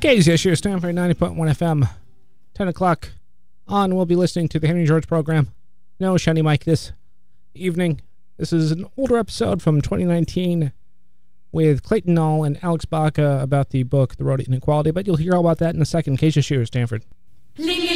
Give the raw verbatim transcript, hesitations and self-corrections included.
K Z S U, Stanford ninety point one F M. ten o'clock on, we'll be listening to the Henry George program. No Shiny Mike this evening. This is an older episode from twenty nineteen with Clayton Null and Alex Baca about the book The Road to Inequality, but you'll hear all about that in a second. K Z S U, Stanford.